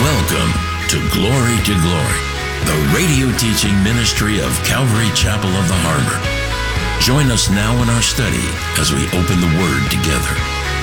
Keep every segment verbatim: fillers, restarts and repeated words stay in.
Welcome to Glory to Glory, the radio teaching ministry of Calvary Chapel of the Harbor. Join us now in our study as we open the Word together.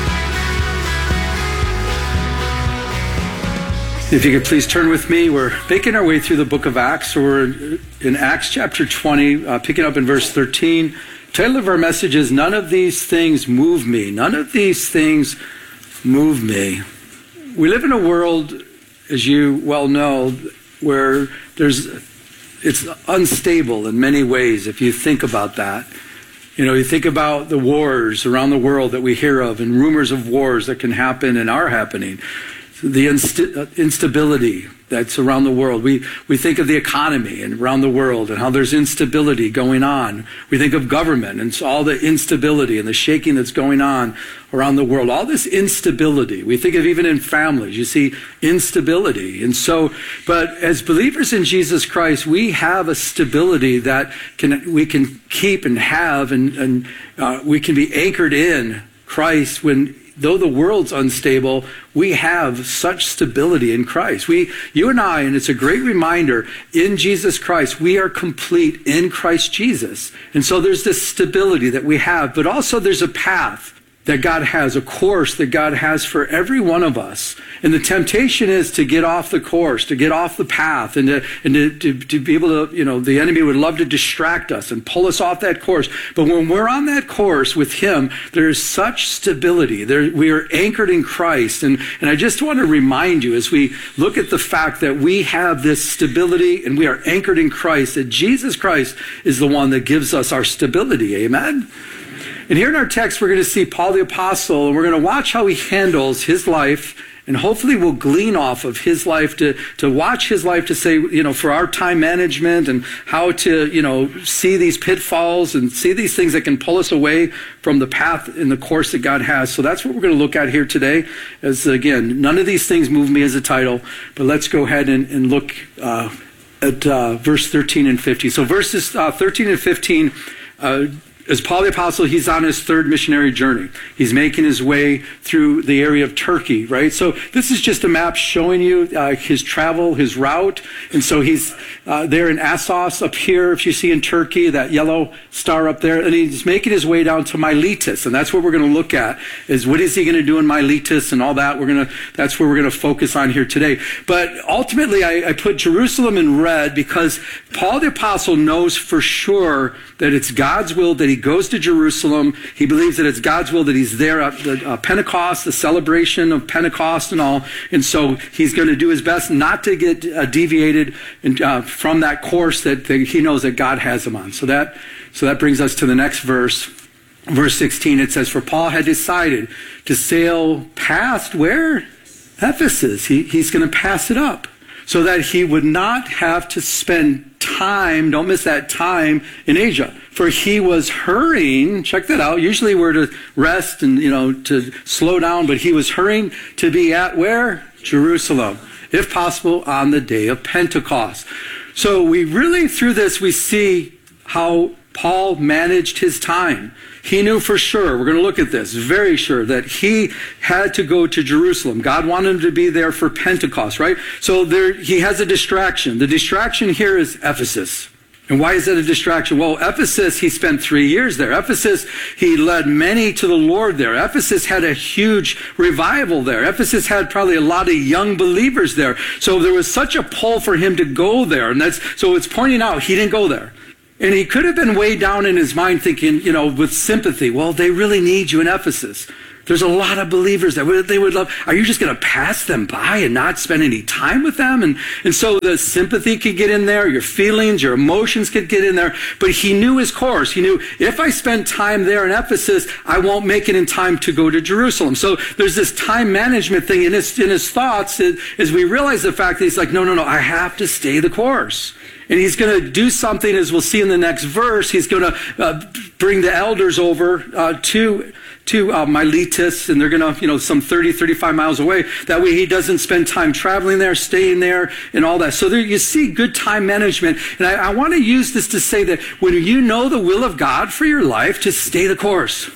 If you could please turn with me, we're making our way through the book of Acts. So we're in Acts chapter twenty, uh, picking up in verse thirteen. The title of our message is, None of These Things Move Me. None of these things move me. We live in a world, as you well know, where there's it's unstable in many ways, if you think about that. You know, you think about the wars around the world that we hear of and rumors of wars that can happen and are happening. The inst- instability that's around the world. We we think of the economy and around the world and how there's instability going on. We think of government and all the instability and the shaking that's going on around the world. All this instability. We think of even in families, you see instability. And so, but as believers in Jesus Christ, we have a stability that can we can keep and have, and, and uh, we can be anchored in Christ when, though the world's unstable, we have such stability in Christ. We, you and I, and it's a great reminder, in Jesus Christ, we are complete in Christ Jesus. And so there's this stability that we have, but also there's a path that God has, a course that God has for every one of us. And the temptation is to get off the course, to get off the path, and to, and to, to, to be able to, you know, the enemy would love to distract us and pull us off that course. But when we're on that course with Him, there's such stability. There, we are anchored in Christ. And, and I just want to remind you, as we look at the fact that we have this stability and we are anchored in Christ, that Jesus Christ is the one that gives us our stability. Amen? And here in our text, we're going to see Paul the Apostle, and we're going to watch how he handles his life, and hopefully we'll glean off of his life to, to watch his life to say, you know, for our time management and how to, you know, see these pitfalls and see these things that can pull us away from the path and the course that God has. So that's what we're going to look at here today. As again, none of these things move me as a title, but let's go ahead and, and look uh, at uh, verse thirteen and fifteen. So verses uh, thirteen and fifteen, uh, as Paul the Apostle, he's on his third missionary journey. He's making his way through the area of Turkey, right? So this is just a map showing you uh, his travel, his route. And so he's uh, there in Assos up here, if you see in Turkey, that yellow star up there. And he's making his way down to Miletus. And that's what we're going to look at, is what is he going to do in Miletus and all that. We're going to, that's where we're going to focus on here today. But ultimately, I, I put Jerusalem in red because Paul the Apostle knows for sure that it's God's will that he goes to Jerusalem. He believes that it's God's will that he's there at the uh, Pentecost, the celebration of Pentecost and all. And so he's going to do his best not to get uh, deviated in, uh, from that course that, that he knows that God has him on. So that, so that brings us to the next verse. Verse sixteen, it says, for Paul had decided to sail past where? Ephesus. He, he's going to pass it up so that he would not have to spend time, don't miss that time, in Asia. For he was hurrying, check that out, usually we're to rest and, you know, to slow down, but he was hurrying to be at where? Jerusalem, if possible, on the day of Pentecost. So we really, through this, we see how Paul managed his time. He knew for sure, we're going to look at this, very sure, that he had to go to Jerusalem. God wanted him to be there for Pentecost, right? So there, he has a distraction. The distraction here is Ephesus. And why is that a distraction? Well, Ephesus, he spent three years there. Ephesus, he led many to the Lord there. Ephesus had a huge revival there. Ephesus had probably a lot of young believers there. So there was such a pull for him to go there. And that's, so it's pointing out he didn't go there. And he could have been way down in his mind thinking, you know, with sympathy, well, they really need you in Ephesus. There's a lot of believers that they would love. Are you just going to pass them by and not spend any time with them? And, and so the sympathy could get in there, your feelings, your emotions could get in there. But he knew his course. He knew, if I spend time there in Ephesus, I won't make it in time to go to Jerusalem. So there's this time management thing in his, in his thoughts as we realize the fact that he's like, no, no, no, I have to stay the course. And he's going to do something, as we'll see in the next verse. He's going to uh, bring the elders over uh, to to uh, Miletus, and they're going to, you know, some thirty, thirty-five miles away. That way he doesn't spend time traveling there, staying there, and all that. So there you see good time management. And I, I want to use this to say that when you know the will of God for your life, to stay the course.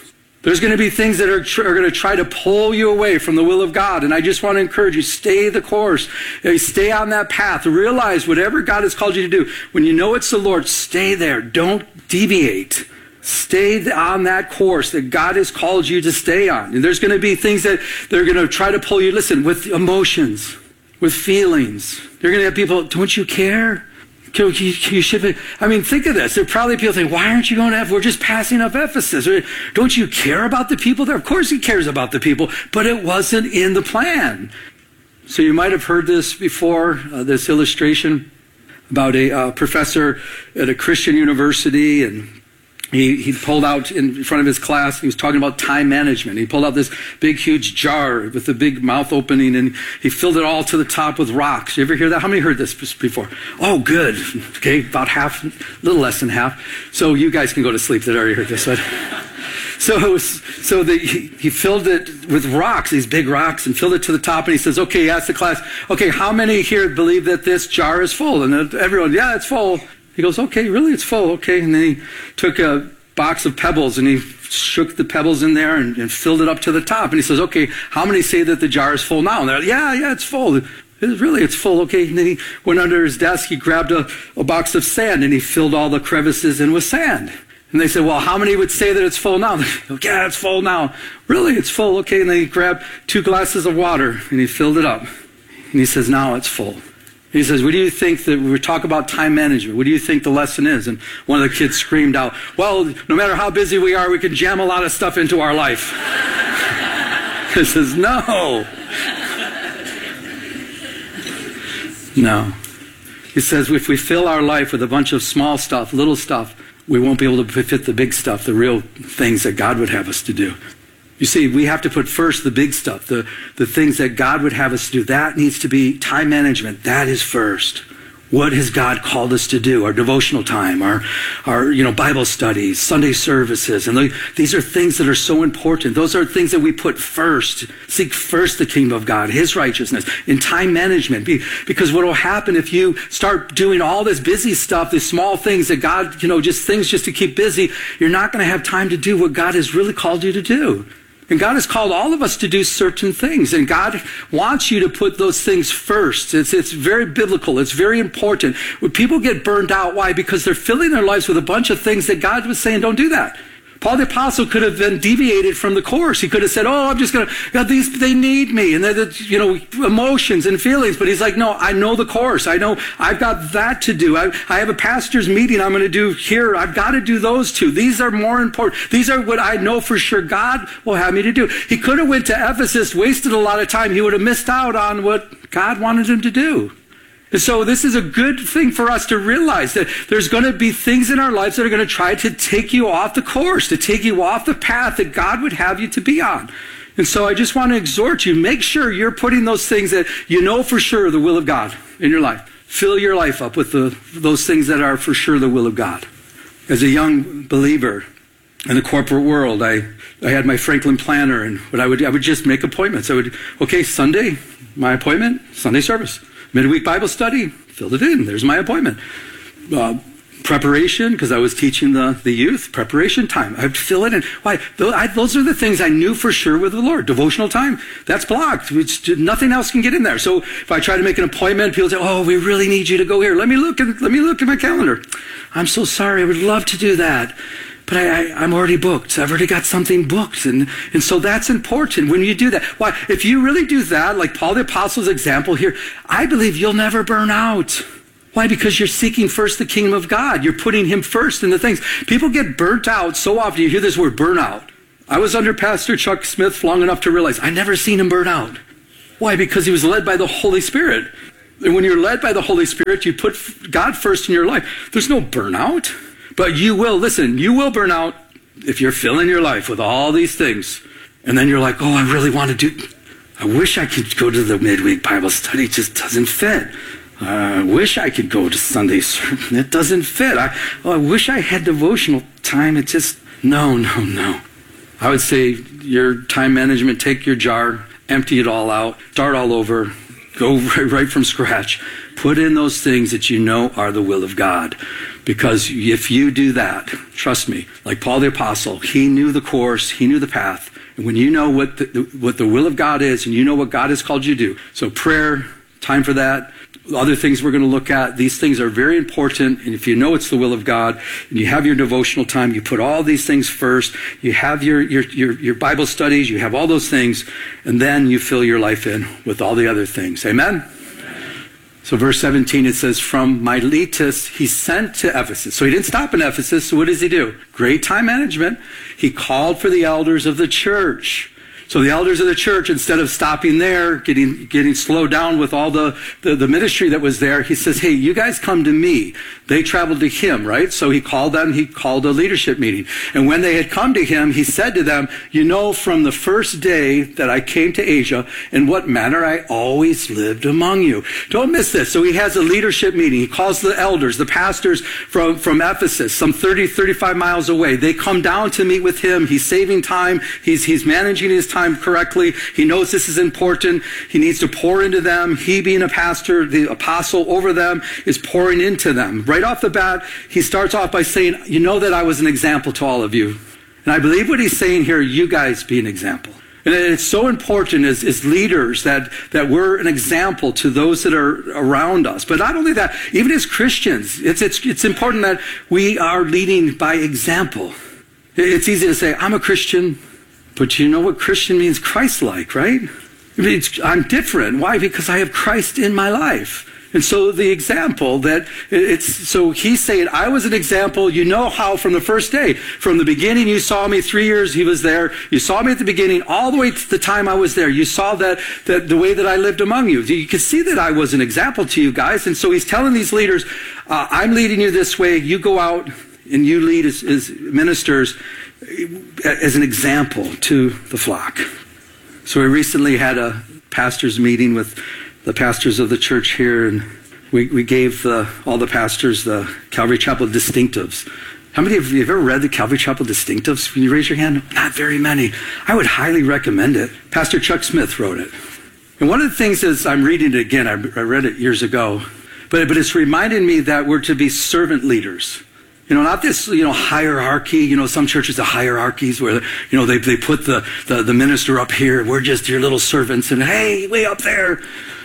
There's going to be things that are, tr- are going to try to pull you away from the will of God. And I just want to encourage you, stay the course. Stay on that path. Realize whatever God has called you to do, when you know it's the Lord, stay there. Don't deviate. Stay on that course that God has called you to stay on. And there's going to be things that they're going to try to pull you, listen, with emotions, with feelings. They're going to have people, don't you care? You, you should be, I mean, think of this. There are probably people think, why aren't you going to Ephesus? We're just passing up Ephesus. Don't you care about the people there? Of course he cares about the people, but it wasn't in the plan. So you might have heard this before, uh, this illustration about a uh, professor at a Christian university, and He, he pulled out in front of his class, he was talking about time management. He pulled out this big, huge jar with a big mouth opening, and he filled it all to the top with rocks. You ever hear that? How many heard this before? Oh, good. Okay, about half, a little less than half. So you guys can go to sleep that already heard this one. So, so the, he, he filled it with rocks, these big rocks, and filled it to the top, and he says, okay, he asked the class, okay, how many here believe that this jar is full? And everyone, yeah, it's full. He goes, okay, really, it's full, okay. And then he took a box of pebbles and he shook the pebbles in there and, and filled it up to the top. And he says, okay, how many say that the jar is full now? And they're like, yeah, yeah, it's full. It, really, it's full, okay. And then he went under his desk, he grabbed a, a box of sand and he filled all the crevices in with sand. And they said, well, how many would say that it's full now? Go, yeah, it's full now. Really, it's full, okay. And then he grabbed two glasses of water and he filled it up. And he says, now it's full. He says, what do you think that we talk about time management? What do you think the lesson is? And one of the kids screamed out, well, no matter how busy we are, we can jam a lot of stuff into our life. He says, no. No. He says, if we fill our life with a bunch of small stuff, little stuff, we won't be able to fit the big stuff, the real things that God would have us to do. You see, we have to put first the big stuff, the, the things that God would have us do. That needs to be time management. That is first. What has God called us to do? Our devotional time, our, our you know, Bible studies, Sunday services. And these are things that are so important. Those are things that we put first. Seek first the kingdom of God, his righteousness, in time management. Because what will happen if you start doing all this busy stuff, these small things that God, you know, just things just to keep busy, you're not going to have time to do what God has really called you to do. And God has called all of us to do certain things. And God wants you to put those things first. It's, it's very biblical. It's very important. When people get burned out, why? Because they're filling their lives with a bunch of things that God was saying, don't do that. Paul the Apostle could have been deviated from the course. He could have said, oh, I'm just going to, God, these, they need me. And they're, the, you know, emotions and feelings. But he's like, no, I know the course. I know I've got that to do. I, I have a pastor's meeting I'm going to do here. I've got to do those two. These are more important. These are what I know for sure God will have me to do. He could have went to Ephesus, wasted a lot of time. He would have missed out on what God wanted him to do. And so this is a good thing for us to realize that there's going to be things in our lives that are going to try to take you off the course, to take you off the path that God would have you to be on. And so I just want to exhort you, make sure you're putting those things that you know for sure are the will of God in your life. Fill your life up with the, those things that are for sure the will of God. As a young believer in the corporate world, I, I had my Franklin planner, and what I would I would just make appointments. I would, okay, Sunday, my appointment, Sunday service. Midweek Bible study, filled it in. There's my appointment. Uh, preparation, because I was teaching the, the youth, preparation time. I'd fill it in. Why? Those are the things I knew for sure with the Lord. Devotional time, that's blocked. It's, nothing else can get in there. So if I try to make an appointment, people say, oh, we really need you to go here. Let me look at, let me look at my calendar. I'm so sorry. I would love to do that. But I, I, I'm already booked. I've already got something booked. And, and so that's important when you do that. Why? If you really do that, like Paul the Apostle's example here, I believe you'll never burn out. Why? Because you're seeking first the kingdom of God. You're putting him first in the things. People get burnt out so often. You hear this word burnout. I was under Pastor Chuck Smith long enough to realize I never seen him burn out. Why? Because he was led by the Holy Spirit. And when you're led by the Holy Spirit, you put God first in your life. There's no burnout. But you will, listen, you will burn out if you're filling your life with all these things. And then you're like, oh, I really want to do, I wish I could go to the midweek Bible study. It just doesn't fit. Uh, I wish I could go to Sunday service. It doesn't fit. I, oh, I wish I had devotional time. It just, no, no, no. I would say your time management, take your jar, empty it all out, start all over, go right, right from scratch. Put in those things that you know are the will of God. Because if you do that, trust me, like Paul the Apostle, he knew the course, he knew the path. And when you know what the, what the will of God is, and you know what God has called you to do, so prayer, time for that, other things we're going to look at, these things are very important. And if you know it's the will of God, and you have your devotional time, you put all these things first, you have your, your, your, your Bible studies, you have all those things, and then you fill your life in with all the other things. Amen? So verse seventeen, it says, from Miletus, he sent to Ephesus. So he didn't stop in Ephesus. So what does he do? Great time management. He called for the elders of the church. So the elders of the church, instead of stopping there, getting getting slowed down with all the, the, the ministry that was there, he says, hey, you guys come to me. They traveled to him, right? So he called them, he called a leadership meeting. And when they had come to him, he said to them, you know, from the first day that I came to Asia, in what manner I always lived among you. Don't miss this. So he has a leadership meeting. He calls the elders, the pastors from, from Ephesus, some thirty, thirty-five miles away. They come down to meet with him. He's saving time. He's, he's managing his time correctly. He knows this is important. He needs to pour into them. He, being a pastor, the apostle over them, is pouring into them. Right off the bat, he starts off by saying, you know that I was an example to all of you. And I believe what he's saying here, you guys be an example. And it's so important as, as leaders that, that we're an example to those that are around us. But not only that, even as Christians, it's, it's, it's important that we are leading by example. It's easy to say, I'm a Christian. But you know what Christian means? Christ-like, right? It means I'm different. Why? Because I have Christ in my life. And so the example that it's, so he's saying, I was an example. You know how from the first day, from the beginning, you saw me three years, he was there. You saw me at the beginning, all the way to the time I was there. You saw that, that the way that I lived among you. You could see that I was an example to you guys. And so he's telling these leaders, uh, I'm leading you this way. You go out and you lead as, as ministers as an example to the flock. So we recently had a pastors meeting with the pastors of the church here, and we, we gave uh, all the pastors the Calvary Chapel distinctives. How many of you have ever read the Calvary Chapel distinctives? Can you raise your hand? Not very many. I would highly recommend it. Pastor Chuck Smith wrote it. And one of the things is, I'm reading it again, I, I read it years ago, but, but it's reminding me that we're to be servant leaders. You know, not this, you know, hierarchy. You know, some churches have hierarchies where, you know, they, they put the, the, the minister up here. We're just your little servants. And, hey, way up there.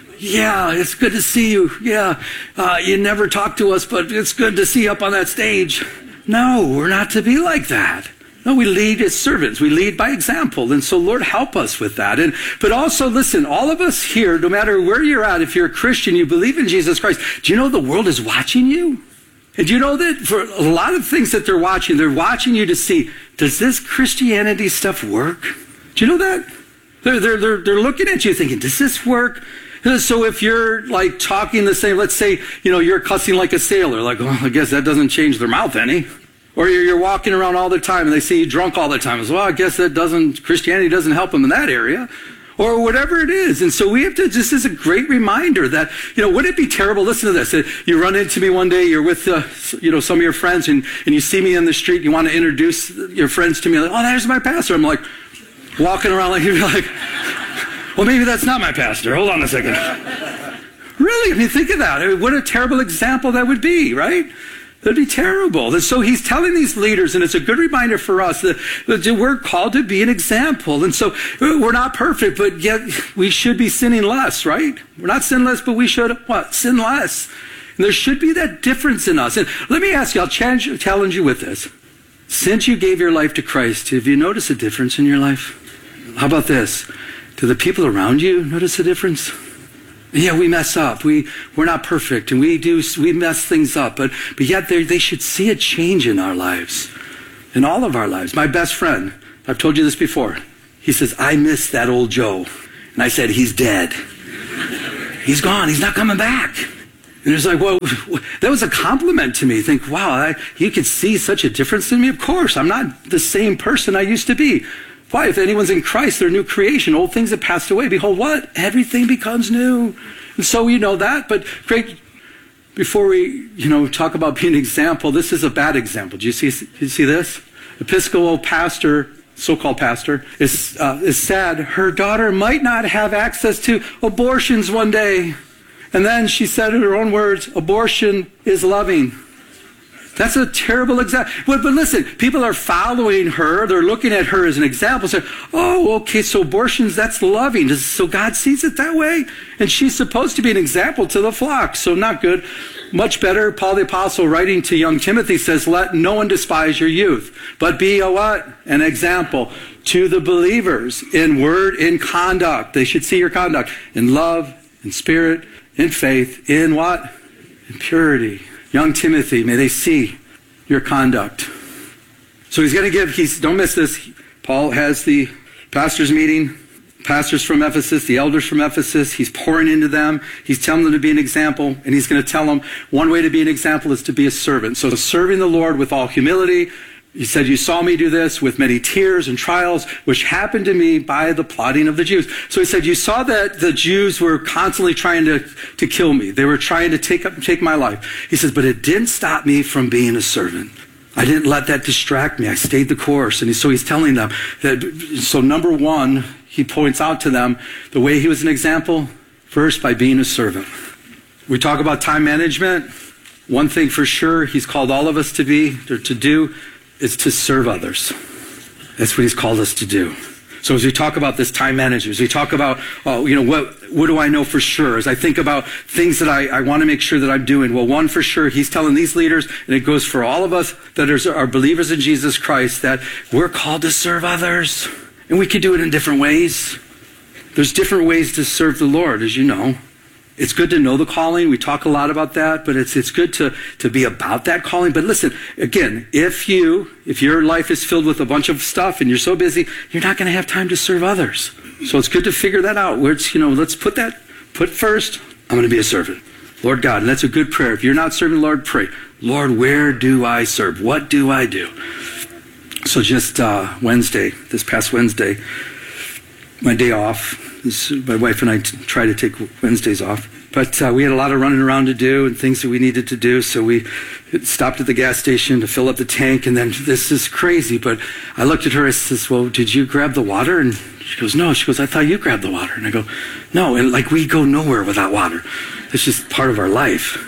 Yeah, it's good to see you. Yeah, uh, you never talk to us, but it's good to see you up on that stage. No, we're not to be like that. No, we lead as servants. We lead by example. And so, Lord, help us with that. And but also, listen, all of us here, no matter where you're at, if you're a Christian, you believe in Jesus Christ, do you know the world is watching you? And do you know that for a lot of things that they're watching, they're watching you to see, does this Christianity stuff work? Do you know that? They're, they're, they're, they're looking at you thinking, does this work? So if you're like talking the same, let's say, you know, you're cussing like a sailor, like, well, I guess that doesn't change their mouth any. Or you're, you're walking around all the time and they see you drunk all the time. Well, I guess that doesn't, Christianity doesn't help them in that area. Or whatever it is. And so we have to, just as a great reminder that, you know, wouldn't it be terrible? Listen to this. You run into me one day, you're with, uh, you know, some of your friends and, and you see me in the street, you want to introduce your friends to me, like, oh, there's my pastor. I'm like, walking around like, you're like, well, maybe that's not my pastor. Hold on a second. Really? I mean, think of that. I mean, what a terrible example that would be, right? That'd be terrible. And so he's telling these leaders, and it's a good reminder for us that, that we're called to be an example. And so we're not perfect, but yet we should be sinning less, right? We're not sinless, but we should, what? Sin less. And there should be that difference in us. And let me ask you, I'll challenge, challenge you with this. Since you gave your life to Christ, have you noticed a difference in your life? How about this? Do the people around you notice a difference? Yeah, we mess up. We, we're not perfect, and we do, we mess things up, but, but yet they, they should see a change in our lives, in all of our lives. My best friend, I've told you this before, he says, I miss that old Joe. And I said, he's dead. He's gone. He's not coming back. And it's like, well, that was a compliment to me. Think, wow, I, you could see such a difference in me. Of course, I'm not the same person I used to be. Why? If anyone's in Christ, they're a new creation. Old things have passed away. Behold, what? Everything becomes new. And so you know that. But great, before we, you know, talk about being an example, this is a bad example. Do you see, do you see this? Episcopal pastor, so-called pastor, is, uh, is sad. Her daughter might not have access to abortions one day. And then she said in her own words, abortion is loving. That's a terrible example. But, but listen, people are following her. They're looking at her as an example. Saying, oh, okay, so abortions, that's loving. So God sees it that way? And she's supposed to be an example to the flock. So not good. Much better, Paul the Apostle writing to young Timothy says, let no one despise your youth, but be a what? An example to the believers in word, in conduct. They should see your conduct in love, in spirit, in faith, in what? In purity. Young Timothy, may they see your conduct. So he's going to give, he's, don't miss this. Paul has the pastors meeting, pastors from Ephesus, the elders from Ephesus. He's pouring into them. He's telling them to be an example. And he's going to tell them one way to be an example is to be a servant. So serving the Lord with all humility. He said, you saw me do this with many tears and trials, which happened to me by the plotting of the Jews. So he said, you saw that the Jews were constantly trying to, to kill me. They were trying to take up, take my life. He says, but it didn't stop me from being a servant. I didn't let that distract me. I stayed the course. And so he's telling them that, so number one, he points out to them the way he was an example, first by being a servant. We talk about time management. One thing for sure he's called all of us to be, or to do, is to serve others. That's what he's called us to do. So as we talk about this time management, as we talk about, oh, you know, what what do I know for sure? As I think about things that I, I want to make sure that I'm doing, well, one for sure, he's telling these leaders, and it goes for all of us that are, are believers in Jesus Christ, that we're called to serve others. And we can do it in different ways. There's different ways to serve the Lord, as you know. It's good to know the calling. We talk a lot about that, but it's it's good to, to be about that calling. But listen, again, if you, if your life is filled with a bunch of stuff and you're so busy, you're not going to have time to serve others. So it's good to figure that out. Where it's, you know, let's put that, put first, I'm going to be a servant. Lord God, and that's a good prayer. If you're not serving the Lord, pray, Lord, where do I serve? What do I do? So just uh, Wednesday, this past Wednesday, my day off, this, my wife and I t- try to take Wednesdays off. But uh, we had a lot of running around to do and things that we needed to do. So we stopped at the gas station to fill up the tank. And then this is crazy. But I looked at her. I says, well, did you grab the water? And she goes, no. She goes, I thought you grabbed the water. And I go, no. And like we go nowhere without water. It's just part of our life.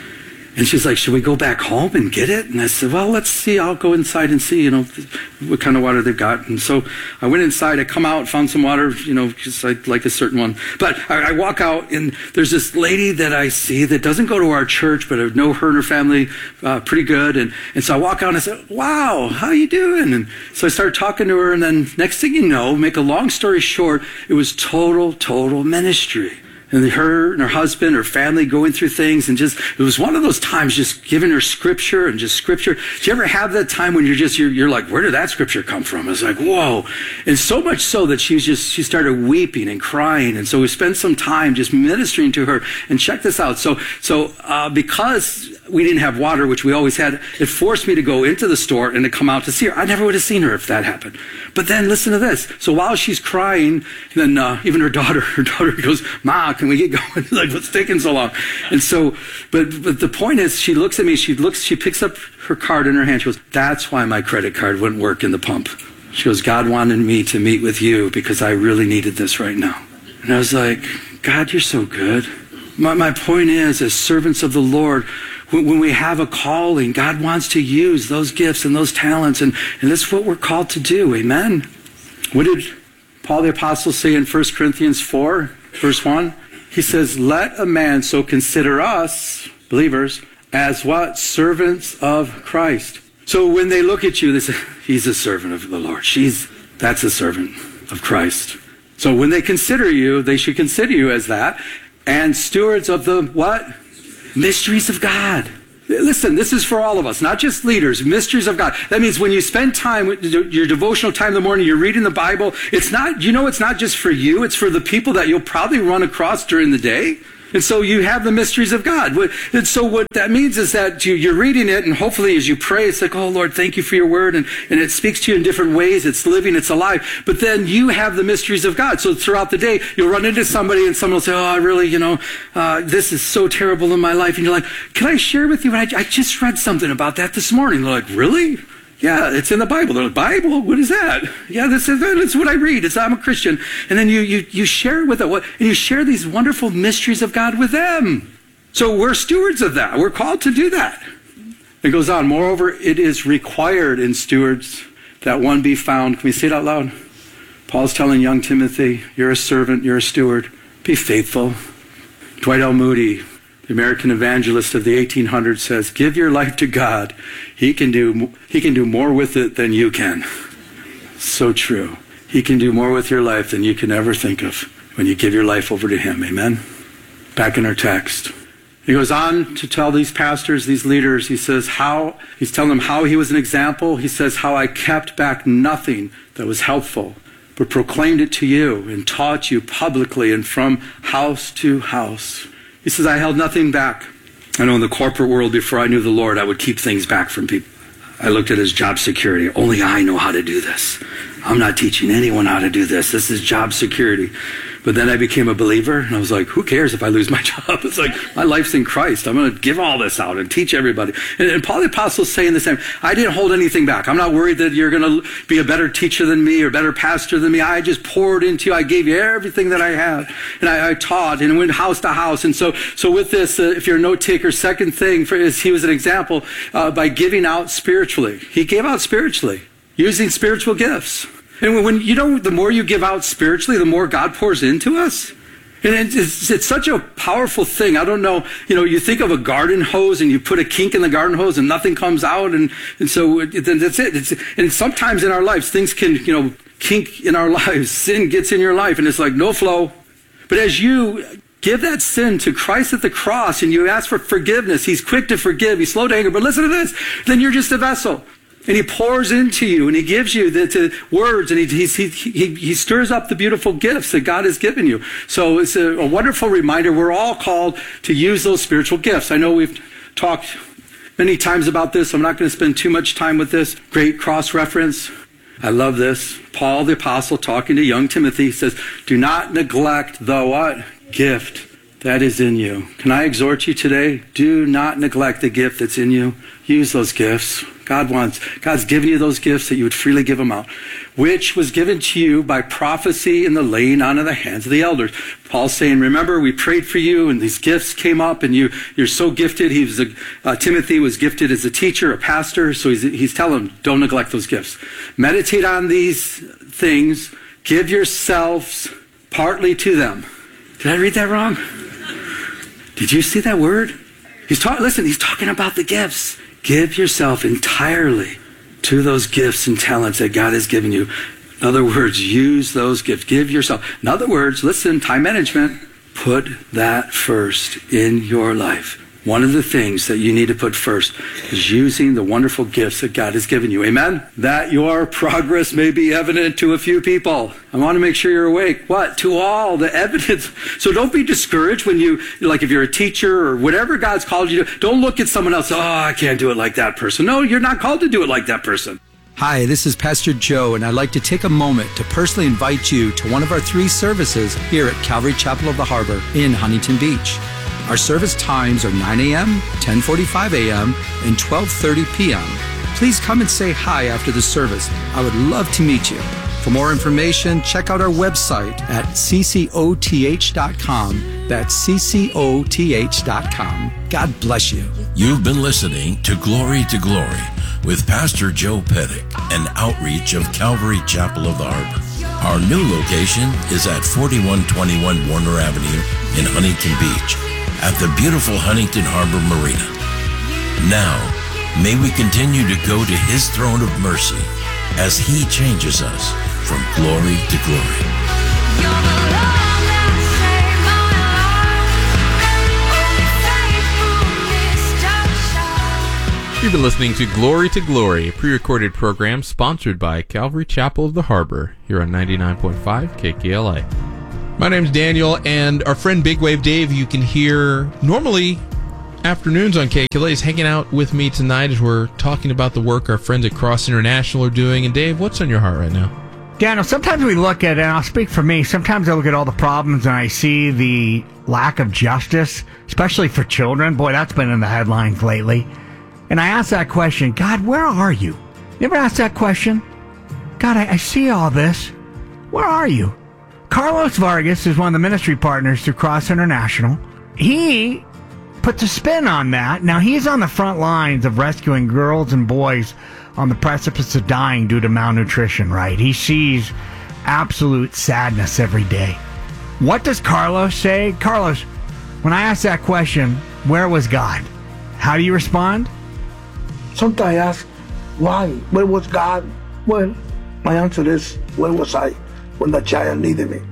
And she's like, should we go back home and get it? And I said, well, let's see. I'll go inside and see, you know, what kind of water they've got. And so I went inside. I come out, found some water, you know, because I like a certain one. But I, I walk out, and there's this lady that I see that doesn't go to our church, but I know her and her family uh, pretty good. And, and so I walk out, and I said, wow, how you doing? And so I started talking to her, and then next thing you know, make a long story short, it was total, total ministry. And her and her husband, her family going through things, and just, it was one of those times just giving her scripture and just scripture. Did you ever have that time when you're just, you're, you're like, where did that scripture come from? It's like, whoa. And so much so that she was just, she started weeping and crying. And so we spent some time just ministering to her. And check this out. So, so, uh, because we didn't have water, which we always had, it forced me to go into the store and to come out to see her. I never would have seen her if that happened. But then listen to this. So while she's crying, then, uh, even her daughter, her daughter goes, Ma, can we get going? Like, what's taking so long? And so, but, but the point is, she looks at me, she looks, she picks up her card in her hand. She goes, that's why my credit card wouldn't work in the pump. She goes, God wanted me to meet with you because I really needed this right now. And I was like, God, you're so good. My, my point is, as servants of the Lord, when, when we have a calling, God wants to use those gifts and those talents, and, and that's what we're called to do. Amen. What did Paul the Apostle say in First Corinthians four, verse one? He says, let a man so consider us, believers, as what? Servants of Christ. So when they look at you, they say, he's a servant of the Lord. She's, that's a servant of Christ. So when they consider you, they should consider you as that. And stewards of the what? Mysteries of God. Listen, this is for all of us, not just leaders, mysteries of God. That means when you spend time, your devotional time in the morning, you're reading the Bible, it's not, you know, it's not just for you, it's for the people that you'll probably run across during the day. And so you have the mysteries of God. And so what that means is that you're reading it, and hopefully as you pray, it's like, oh, Lord, thank you for your word. And, and it speaks to you in different ways. It's living, it's alive. But then you have the mysteries of God. So throughout the day, you'll run into somebody, and someone will say, oh, I really, you know, uh, this is so terrible in my life. And you're like, can I share with you? I, I just read something about that this morning. They're like, really? Yeah, it's in the Bible. They're like, Bible? What is that? Yeah, this is that's what I read. It's I'm a Christian. And then you you you share with it, and you share these wonderful mysteries of God with them. So we're stewards of that. We're called to do that. It goes on. Moreover, it is required in stewards that one be found. Can we say it out loud? Paul's telling young Timothy, you're a servant, you're a steward. Be faithful. Dwight L. Moody, the American evangelist of the eighteen hundreds, says, give your life to God. He can do, he can do more with it than you can. So true. He can do more with your life than you can ever think of when you give your life over to him. Amen? Back in our text. He goes on to tell these pastors, these leaders, he says how, he's telling them how he was an example. He says how I kept back nothing that was helpful, but proclaimed it to you and taught you publicly and from house to house. He says, I held nothing back. I know in the corporate world before I knew the Lord, I would keep things back from people. I looked at it as job security. Only I know how to do this. I'm not teaching anyone how to do this. This is job security. But then I became a believer, and I was like, who cares if I lose my job? It's like, my life's in Christ. I'm going to give all this out and teach everybody. And, and Paul the Apostle is saying the same. I didn't hold anything back. I'm not worried that you're going to be a better teacher than me or better pastor than me. I just poured into you. I gave you everything that I had. And I, I taught and went house to house. And so so with this, uh, if you're a note taker, second thing for, is he was an example uh, by giving out spiritually. He gave out spiritually, using spiritual gifts. And when you know, the more you give out spiritually, the more God pours into us. And it's, it's such a powerful thing. I don't know, you know, you think of a garden hose and you put a kink in the garden hose and nothing comes out. And, and so then that's it. It's, and sometimes in our lives, things can, you know, kink in our lives. Sin gets in your life and it's like no flow. But as you give that sin to Christ at the cross and you ask for forgiveness, he's quick to forgive, he's slow to anger. But listen to this, then you're just a vessel. And he pours into you and he gives you the, the words and he, he, he, he stirs up the beautiful gifts that God has given you. So it's a, a wonderful reminder. We're all called to use those spiritual gifts. I know we've talked many times about this. I'm not going to spend too much time with this. Great cross-reference. I love this. Paul the Apostle talking to young Timothy says, do not neglect the what? Gift that is in you. Can I exhort you today? Do not neglect the gift that's in you. Use those gifts. God wants, God's given you those gifts that you would freely give them out, which was given to you by prophecy and the laying on of the hands of the elders. Paul's saying, remember, we prayed for you and these gifts came up and you, you're so gifted. He was a, uh, Timothy was gifted as a teacher, a pastor. So he's, he's telling him, don't neglect those gifts. Meditate on these things. Give yourselves partly to them. Did I read that wrong? Did you see that word? He's talking, listen, he's talking about the gifts. Give yourself entirely to those gifts and talents that God has given you. In other words, use those gifts. Give yourself. In other words, listen, time management. Put that first in your life. One of the things that you need to put first is using the wonderful gifts that God has given you. Amen? That your progress may be evident to a few people. I want to make sure you're awake. What? To all, the evidence. So don't be discouraged when you, like if you're a teacher or whatever God's called you to, don't look at someone else. Oh, I can't do it like that person. No, you're not called to do it like that person. Hi, this is Pastor Joe, and I'd like to take a moment to personally invite you to one of our three services here at Calvary Chapel of the Harbor in Huntington Beach. Our service times are nine a.m., ten forty-five a.m., and twelve thirty p.m. Please come and say hi after the service. I would love to meet you. For more information, check out our website at c c o t h dot com. That's c c o t h dot com. God bless you. You've been listening to Glory to Glory with Pastor Joe Pettick, an outreach of Calvary Chapel of the Harbor. Our new location is at forty-one twenty-one Warner Avenue in Huntington Beach, at the beautiful Huntington Harbor Marina. Now, may we continue to go to his throne of mercy as he changes us from glory to glory. You've been listening to Glory to Glory, a pre-recorded program sponsored by Calvary Chapel of the Harbor, here on ninety-nine point five K K L A. My name's Daniel, and our friend Big Wave Dave, you can hear normally afternoons on K K L A, is hanging out with me tonight as we're talking about the work our friends at Cross International are doing. And Dave, what's on your heart right now? Daniel, sometimes we look at, and I'll speak for me, sometimes I look at all the problems and I see the lack of justice, especially for children. Boy, that's been in the headlines lately. And I ask that question, God, where are you? You ever ask that question? God, I, I see all this. Where are you? Carlos Vargas is one of the ministry partners through Cross International. He puts a spin on that. Now, he's on the front lines of rescuing girls and boys on the precipice of dying due to malnutrition, right? He sees absolute sadness every day. What does Carlos say? Carlos, when I ask that question, where was God? How do you respond? Sometimes I ask, why? Where was God? Well, my answer is, where was I when the child needed me?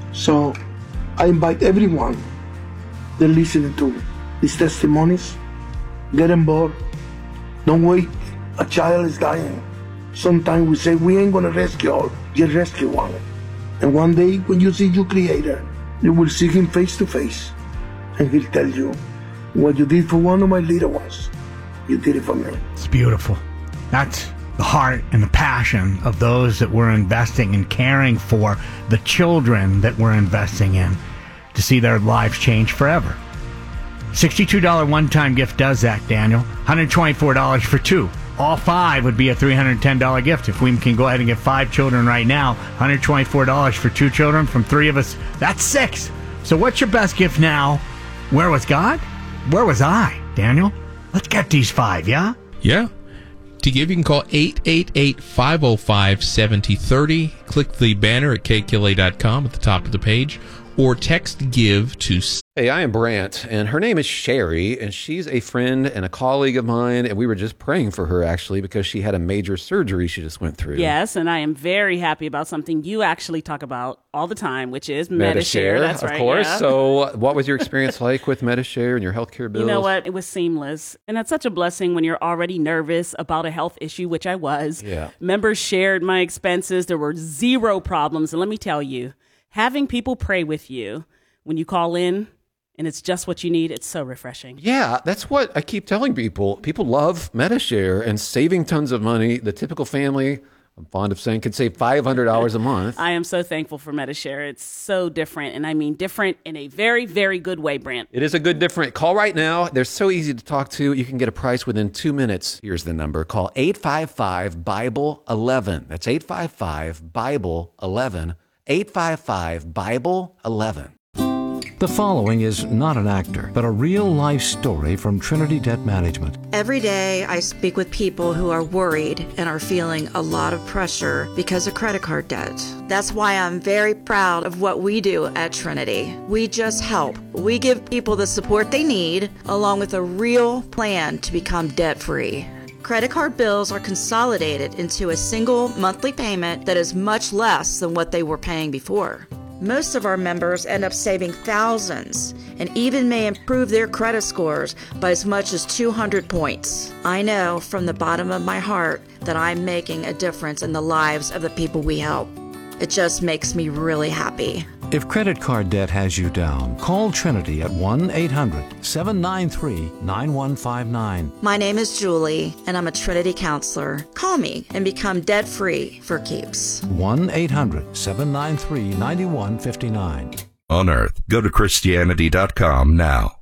So I invite everyone that listening to these testimonies, get involved. Don't wait. A child is dying. Sometimes we say we ain't gonna rescue all, just rescue one. And one day when you see your Creator, you will see Him face to face, and He'll tell you, what you did for one of my little ones, you did it for me. It's beautiful. That's the heart and the passion of those that we're investing in caring for, the children that we're investing in, to see their lives change forever. sixty-two dollars one-time gift does that, Daniel. one hundred twenty-four dollars for two. All five would be a three hundred ten dollars gift. If we can go ahead and get five children right now, one hundred twenty-four dollars for two children from three of us, that's six. So what's your best gift now? Where was God? Where was I, Daniel? Let's get these five, yeah? Yeah. To give, you can call eight eight eight, five oh five, seven oh three oh. Click the banner at K K L A dot com at the top of the page, or text GIVE to... Hey, I am Brant, and her name is Sherry, and she's a friend and a colleague of mine, and we were just praying for her, actually, because she had a major surgery she just went through. Yes, and I am very happy about something you actually talk about all the time, which is Medi-Share. Medi-Share, That's of right, course. yeah. So what was your experience like with Medi-Share and your healthcare bills? You know what? It was seamless, and that's such a blessing when you're already nervous about a health issue, which I was. Yeah. Members shared my expenses. There were zero problems, and let me tell you, having people pray with you when you call in, and it's just what you need, it's so refreshing. Yeah, that's what I keep telling people. People love Medi-Share and saving tons of money. The typical family, I'm fond of saying, could save five hundred dollars a month. I am so thankful for Medi-Share. It's so different, and I mean different in a very, very good way, Brant. It is a good different. Call right now. They're so easy to talk to. You can get a price within two minutes. Here's the number. Call eight five five, Bible eleven. That's eight five five, Bible eleven. eight five five, Bible eleven. The following is not an actor, but a real-life story from Trinity Debt Management. Every day I speak with people who are worried and are feeling a lot of pressure because of credit card debt. That's why I'm very proud of what we do at Trinity. We just help. We give people the support they need, along with a real plan to become debt-free. Credit card bills are consolidated into a single monthly payment that is much less than what they were paying before. Most of our members end up saving thousands and even may improve their credit scores by as much as two hundred points. I know from the bottom of my heart that I'm making a difference in the lives of the people we help. It just makes me really happy. If credit card debt has you down, call Trinity at one eight hundred, seven nine three, nine one five nine. My name is Julie, and I'm a Trinity counselor. Call me and become debt-free for keeps. one eight hundred, seven nine three, nine one five nine. On Earth, go to Christianity dot com now.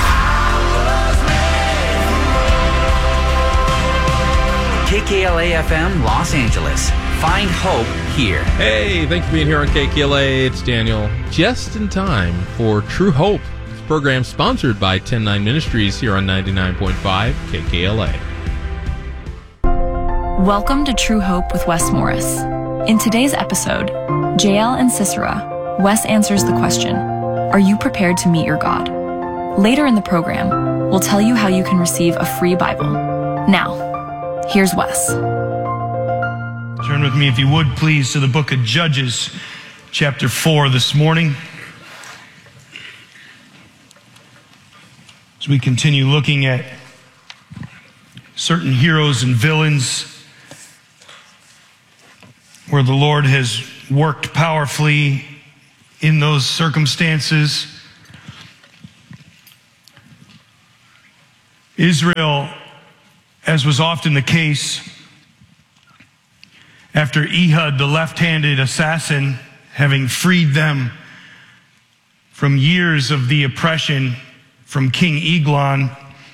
K K L A F M Los Angeles. Find hope here. Hey, thanks for being here on K K L A. It's Daniel. Just in time for True Hope. This program sponsored by ten nine Ministries here on ninety-nine point five K K L A. Welcome to True Hope with Wes Morris. In today's episode, Jael and Sisera, Wes answers the question, are you prepared to meet your God? Later in the program, we'll tell you how you can receive a free Bible. Now, here's Wes. Turn with me, if you would, please, to the book of Judges, chapter four this morning. As we continue looking at certain heroes and villains where the Lord has worked powerfully in those circumstances. Israel, as was often the case, after Ehud, the left-handed assassin, having freed them from years of the oppression from King Eglon,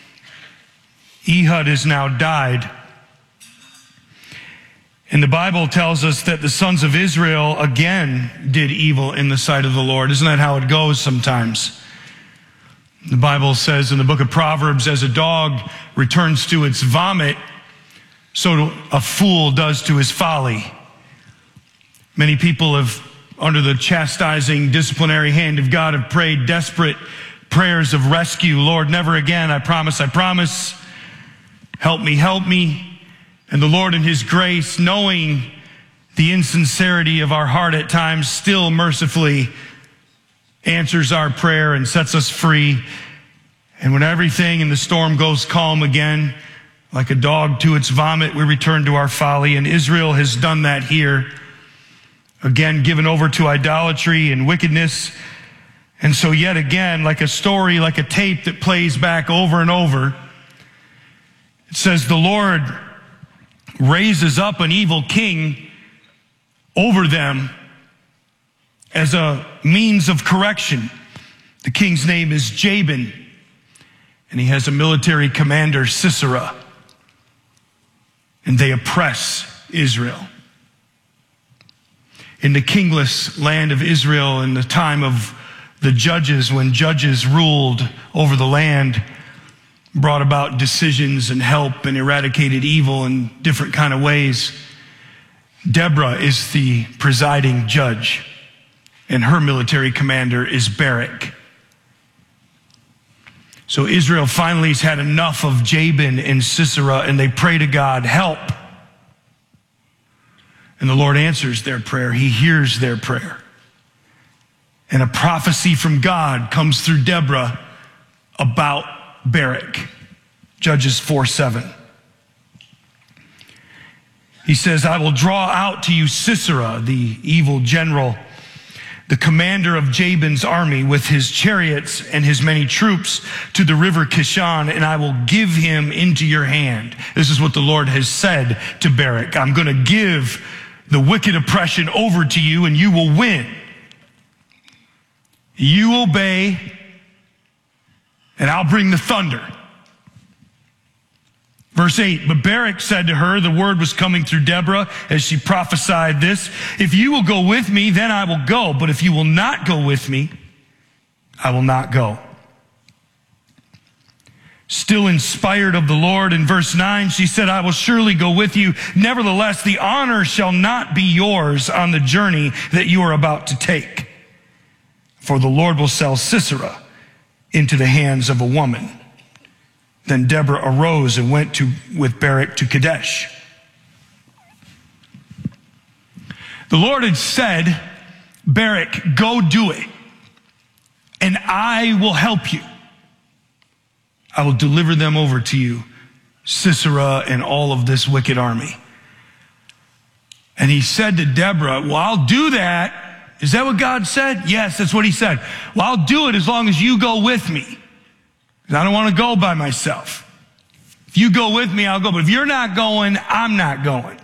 Ehud has now died. And the Bible tells us that the sons of Israel again did evil in the sight of the Lord. Isn't that how it goes sometimes? The Bible says in the book of Proverbs, as a dog returns to its vomit, so a fool does to his folly. Many people have, under the chastising, disciplinary hand of God, have prayed desperate prayers of rescue. Lord, never again. I promise, I promise. Help me, help me. And the Lord in his grace, knowing the insincerity of our heart at times, still mercifully answers our prayer and sets us free. And when everything in the storm goes calm again, like a dog to its vomit, we return to our folly. And Israel has done that here. Again, given over to idolatry and wickedness. And so yet again, like a story, like a tape that plays back over and over, it says the Lord raises up an evil king over them as a means of correction. The king's name is Jabin, and he has a military commander, Sisera, and they oppress Israel. In the kingless land of Israel, in the time of the judges, when judges ruled over the land, brought about decisions and help and eradicated evil in different kind of ways, Deborah is the presiding judge, and her military commander is Barak. So Israel finally has had enough of Jabin and Sisera, and they pray to God, help. And the Lord answers their prayer. He hears their prayer. And a prophecy from God comes through Deborah about Barak. Judges four seven. He says, I will draw out to you Sisera, the evil general, the commander of Jabin's army, with his chariots and his many troops, to the river Kishon, and I will give him into your hand. This is what the Lord has said to Barak. I'm going to give the wicked oppression over to you, and you will win. You obey, and I'll bring the thunder. Verse eight, but Barak said to her, the word was coming through Deborah as she prophesied this, if you will go with me, then I will go. But if you will not go with me, I will not go. Still inspired of the Lord, in verse nine, she said, I will surely go with you. Nevertheless, the honor shall not be yours on the journey that you are about to take. For the Lord will sell Sisera into the hands of a woman. Then Deborah arose and went to, with Barak to Kadesh. The Lord had said, Barak, go do it, and I will help you. I will deliver them over to you, Sisera and all of this wicked army. And he said to Deborah, well, I'll do that. Is that what God said? Yes, that's what he said. Well, I'll do it as long as you go with me. Because I don't want to go by myself. If you go with me, I'll go. But if you're not going, I'm not going.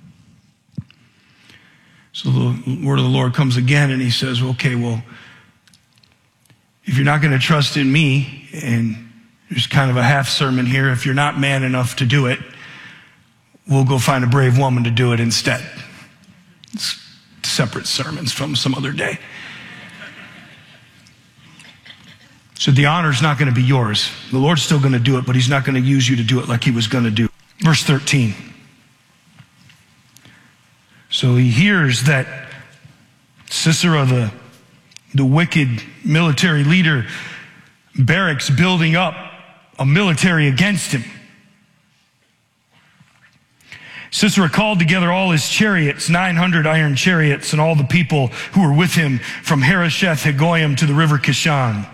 So the word of the Lord comes again, and he says, okay, well, if you're not going to trust in me, and there's kind of a half sermon here, if you're not man enough to do it, we'll go find a brave woman to do it instead. It's separate sermons from some other day. So the honor's not going to be yours. The Lord's still going to do it, but he's not going to use you to do it like he was going to do. Verse thirteen. So he hears that Sisera, the, the wicked military leader, Barak's building up a military against him. Sisera called together all his chariots, nine hundred iron chariots, and all the people who were with him from Harosheth Hagoyim to the river Kishon.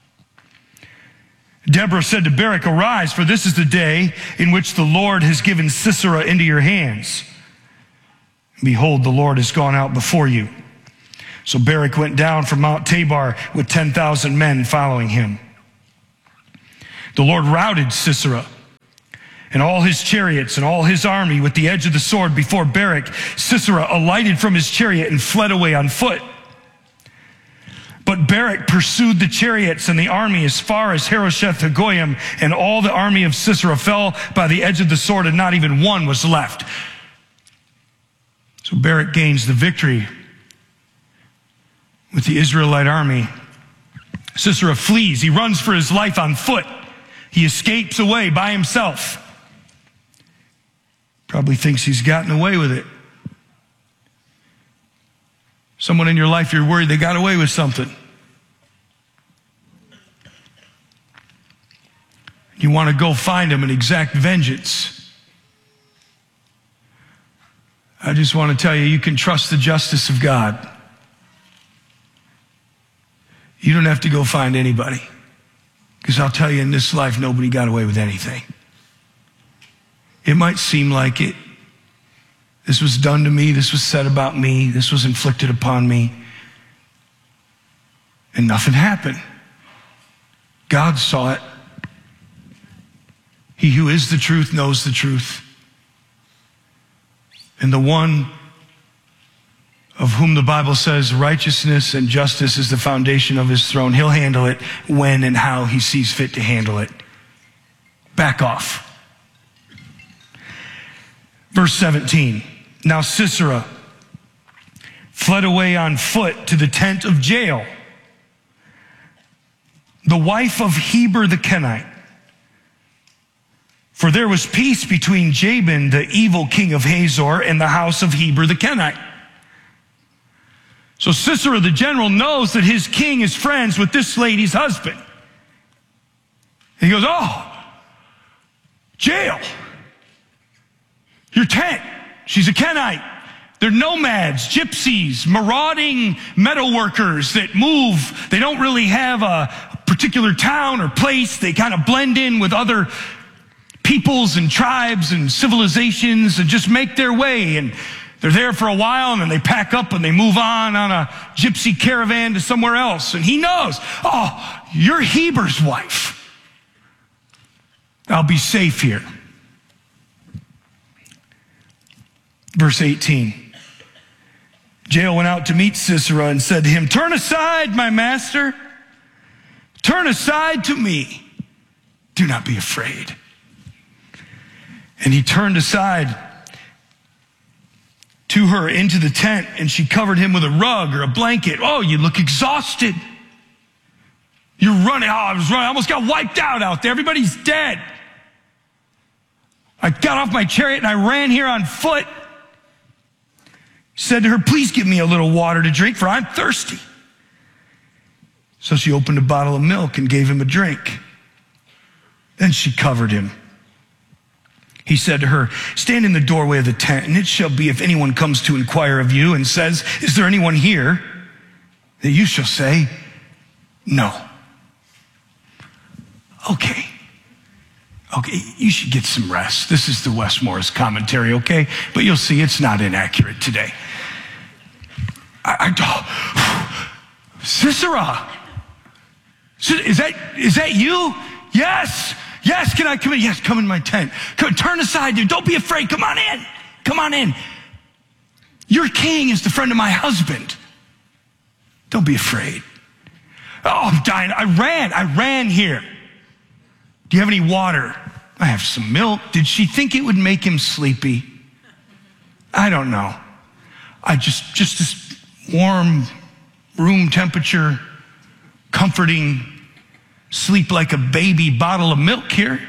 Deborah said to Barak, arise, for this is the day in which the Lord has given Sisera into your hands. Behold, the Lord has gone out before you. So Barak went down from Mount Tabor with ten thousand men following him. The Lord routed Sisera and all his chariots and all his army with the edge of the sword before Barak. Sisera alighted from his chariot and fled away on foot. But Barak pursued the chariots and the army as far as Harosheth Hagoyim, and all the army of Sisera fell by the edge of the sword, and not even one was left. So Barak gains the victory with the Israelite army Sisera flees. He runs for his life on foot. He escapes away by himself. Probably thinks he's gotten away with it. Someone in your life, you're worried they got away with something. You want to go find them and exact vengeance. I just want to tell you, you can trust the justice of God. You don't have to go find anybody. Because I'll tell you, in this life, nobody got away with anything. It might seem like it. This was done to me. This was said about me. This was inflicted upon me. And nothing happened. God saw it. He who is the truth knows the truth. And the one of whom the Bible says righteousness and justice is the foundation of his throne, he'll handle it when and how he sees fit to handle it. Back off. Verse seventeen. Now Sisera fled away on foot to the tent of Jael, the wife of Heber the Kenite. For there was peace between Jabin, the evil king of Hazor, and the house of Heber the Kenite. So Sisera the general knows that his king is friends with this lady's husband. He goes, oh, Jael, your tent. She's a Kenite. They're nomads, gypsies, marauding metal workers that move. They don't really have a particular town or place. They kind of blend in with other peoples and tribes and civilizations and just make their way. And they're there for a while and then they pack up and they move on on a gypsy caravan to somewhere else. And he knows, oh, you're Heber's wife. I'll be safe here. Verse eighteen. Jael went out to meet Sisera and said to him, turn aside, my master. Turn aside to me. Do not be afraid. And he turned aside to her into the tent, and she covered him with a rug or a blanket. Oh, you look exhausted. You're running. Oh, I was running. I almost got wiped out out there. Everybody's dead. I got off my chariot and I ran here on foot. Said to her, please give me a little water to drink, for I'm thirsty. So she opened a bottle of milk and gave him a drink. Then she covered him. He said to her, stand in the doorway of the tent, and it shall be if anyone comes to inquire of you and says, is there anyone here? That you shall say, no. Okay. Okay, you should get some rest. This is the Wes Morris commentary, okay? But you'll see it's not inaccurate today. I, I Sisera, is that, is that you? Yes. Yes, can I come in? Yes, come in my tent. Come, turn aside, dude. Don't be afraid. Come on in. Come on in. Your king is the friend of my husband. Don't be afraid. Oh, I'm dying. I ran. I ran here. Do you have any water? I have some milk. Did she think it would make him sleepy? I don't know. I just, just this warm room temperature, comforting, sleep like a baby bottle of milk here.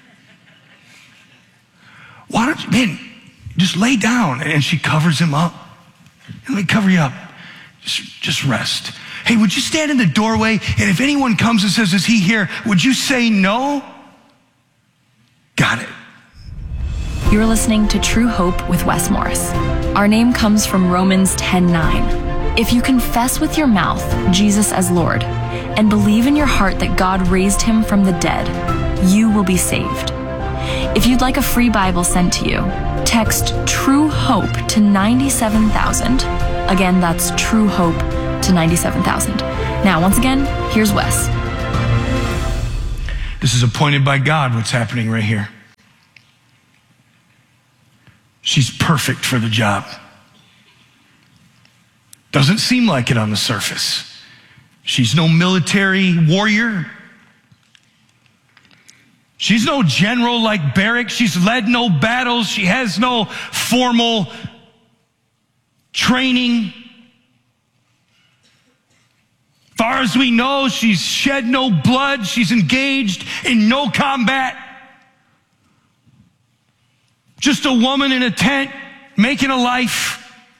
Why don't you, man, just lay down. And she covers him up. Let me cover you up. Just, just rest. Hey, would you stand in the doorway? And if anyone comes and says, is he here? Would you say no? Got it. You're listening to True Hope with Wes Morris. Our name comes from Romans ten nine. If you confess with your mouth Jesus as Lord and believe in your heart that God raised him from the dead, you will be saved. If you'd like a free Bible sent to you, text True Hope to ninety-seven thousand. Again, that's True Hope to ninety-seven thousand. Now, once again, here's Wes. This is appointed by God, what's happening right here. She's perfect for the job. Doesn't seem like it on the surface. She's no military warrior. She's no general like Barak. She's led no battles. She has no formal training. If far as we know, she's shed no blood. She's engaged in no combat. Just a woman in a tent making a life.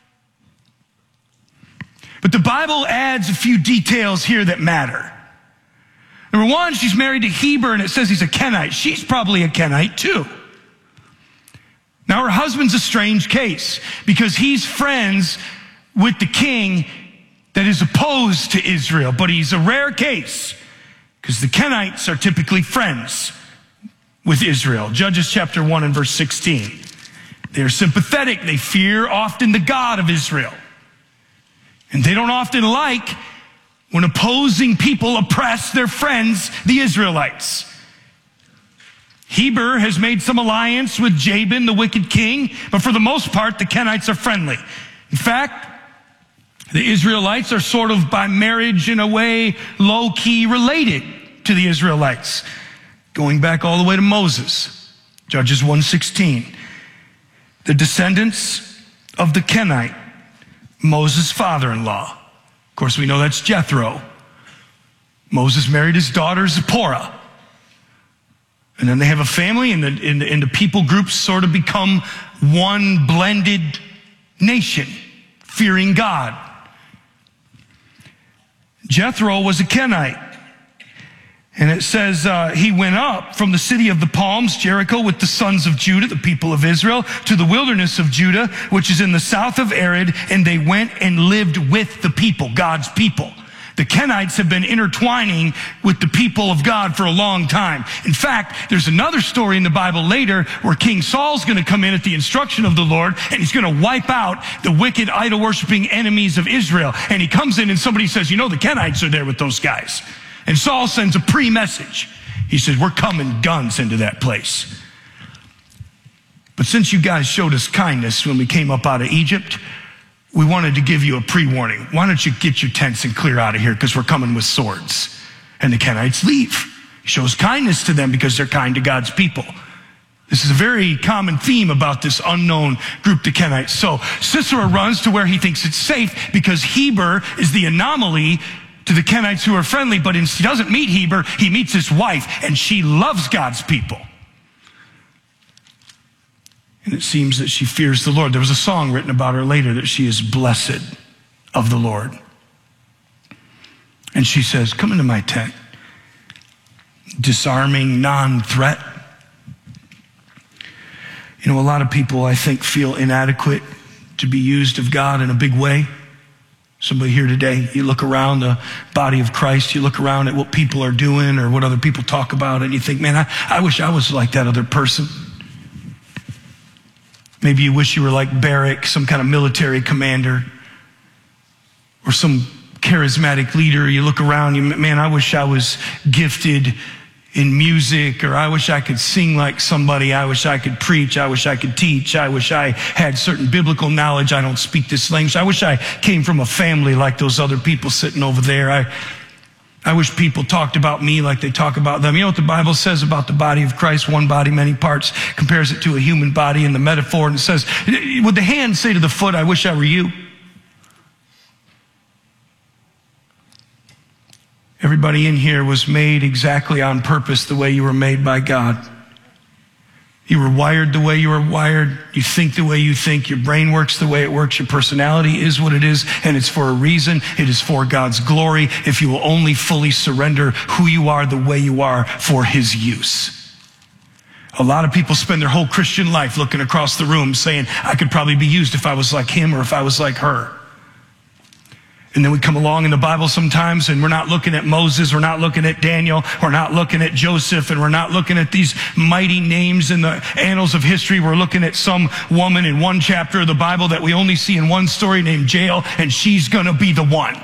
But the Bible adds a few details here that matter. Number one, she's married to Heber, and it says he's a Kenite. She's probably a Kenite too. Now, her husband's a strange case because he's friends with the king that is opposed to Israel, but he's a rare case because the Kenites are typically friends with Israel. Judges chapter one and verse sixteen. They're sympathetic. They fear often the God of Israel. And they don't often like when opposing people oppress their friends, the Israelites. Heber has made some alliance with Jabin, the wicked king, but for the most part, the Kenites are friendly. In fact, the Israelites are sort of by marriage in a way low-key related to the Israelites, going back all the way to Moses. Judges one sixteen. The descendants of the Kenite, Moses' father-in-law. Of course, we know that's Jethro. Moses married his daughter Zipporah. And then they have a family, and the, and the, and the people groups sort of become one blended nation, fearing God. Jethro was a Kenite. And it says uh, he went up from the city of the palms, Jericho, with the sons of Judah, the people of Israel, to the wilderness of Judah, which is in the south of Arad, and they went and lived with the people, God's people. The Kenites have been intertwining with the people of God for a long time. In fact, there's another story in the Bible later where King Saul's going to come in at the instruction of the Lord, and he's going to wipe out the wicked idol-worshiping enemies of Israel. And he comes in and somebody says, you know, the Kenites are there with those guys. And Saul sends a pre-message. He says, we're coming guns into that place. But since you guys showed us kindness when we came up out of Egypt, we wanted to give you a pre-warning. Why don't you get your tents and clear out of here because we're coming with swords. And the Kenites leave. He shows kindness to them because they're kind to God's people. This is a very common theme about this unknown group, the Kenites. So Sisera runs to where he thinks it's safe because Heber is the anomaly to the Kenites who are friendly, but he doesn't meet Heber, he meets his wife, and she loves God's people. And it seems that she fears the Lord. There was a song written about her later that she is blessed of the Lord. And she says, come into my tent. Disarming, non-threat. You know, a lot of people, I think, feel inadequate to be used of God in a big way. Somebody here today, you look around the body of Christ, you look around at what people are doing or what other people talk about, and you think, man, I, I wish I was like that other person. Maybe you wish you were like Barak, some kind of military commander, or some charismatic leader. You look around, you, man, I wish I was gifted in music, or I wish I could sing like somebody. I wish I could preach. I wish I could teach. I wish I had certain biblical knowledge. I don't speak this language. I wish I came from a family like those other people sitting over there. I, I wish people talked about me like they talk about them. You know what the Bible says about the body of Christ? One body, many parts. Compares it to a human body in the metaphor. And it says, would the hand say to the foot, I wish I were you? Everybody in here was made exactly on purpose the way you were made by God. You were wired the way you were wired. You think the way you think. Your brain works the way it works. Your personality is what it is, and it's for a reason. It is for God's glory if you will only fully surrender who you are the way you are for His use. A lot of people spend their whole Christian life looking across the room saying, I could probably be used if I was like him or if I was like her. And then we come along in the Bible sometimes and we're not looking at Moses, we're not looking at Daniel, we're not looking at Joseph, and we're not looking at these mighty names in the annals of history. We're looking at some woman in one chapter of the Bible that we only see in one story named Jael, and she's going to be the one.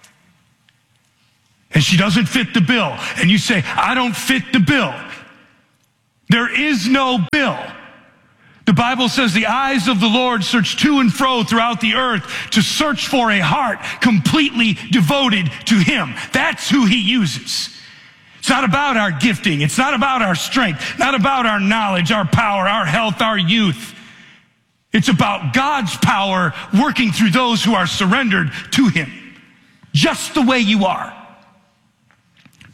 And she doesn't fit the bill. And you say, I don't fit the bill. There is no bill. The Bible says the eyes of the Lord search to and fro throughout the earth to search for a heart completely devoted to Him. That's who He uses. It's not about our gifting. It's not about our strength, not about our knowledge, our power, our health, our youth. It's about God's power working through those who are surrendered to Him. Just the way you are.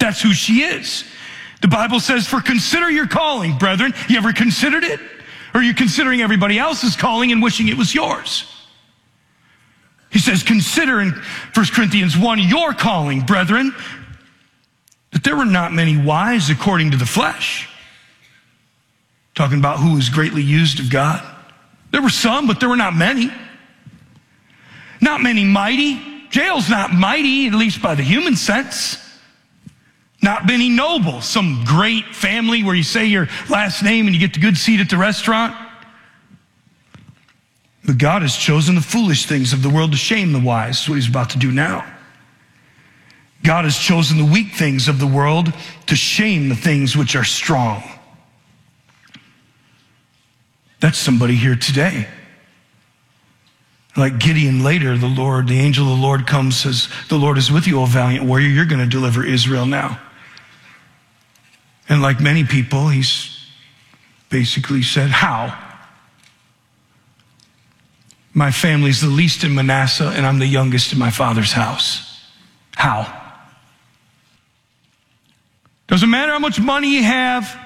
That's who she is. The Bible says, for consider your calling, brethren. You ever considered it? Or are you considering everybody else's calling and wishing it was yours? He says, consider in First Corinthians one, your calling, brethren, that there were not many wise according to the flesh. Talking about who was greatly used of God. There were some, but there were not many. Not many mighty. Jael's not mighty, at least by the human sense. Not many noble, some great family where you say your last name and you get the good seat at the restaurant. But God has chosen the foolish things of the world to shame the wise. That's what he's about to do now. God has chosen the weak things of the world to shame the things which are strong. That's somebody here today. Like Gideon later, the Lord, the angel of the Lord comes, says, the Lord is with you, O valiant warrior. You're going to deliver Israel now. And like many people, he's basically said, how? My family's the least in Manasseh, and I'm the youngest in my father's house. How? Doesn't matter how much money you have,